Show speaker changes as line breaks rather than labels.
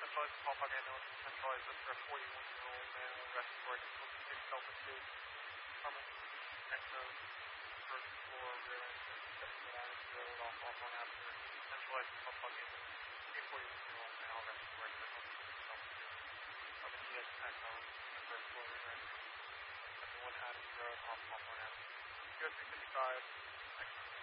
centralized small pocket ambulance is centralized after a 41-year-old male arrested for identical self-escape. Common exo, first floor, rear end, 7-0 off Hawthorne Avenue. Centralized small pocket ambulance, a 41-year-old male arrested for identical self-escape. Common EX echo, first floor, rear end, 71 Adams Road off Hawthorne Avenue. US 355.